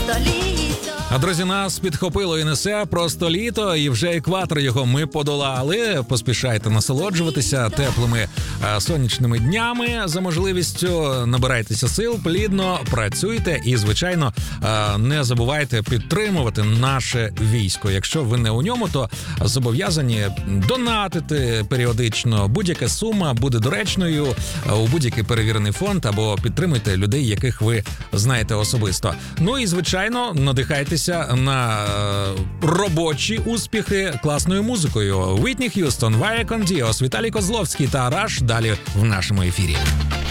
А, друзі, нас підхопило і несе просто літо, і вже екватор його ми подолали. Поспішайте насолоджуватися теплими сонячними днями за можливістю. Набирайтеся сил, плідно працюйте і, звичайно, не забувайте підтримувати наше військо. Якщо ви не у ньому, то зобов'язані донатити періодично. Будь-яка сума буде доречною у будь-який перевірений фонд, або підтримуйте людей, яких ви знаєте особисто. Ну і, звичайно, надихайтеся на робочі успіхи класною музикою. Whitney Houston, Вая Кондіос, Віталій Козловський та Rush далі в нашому ефірі.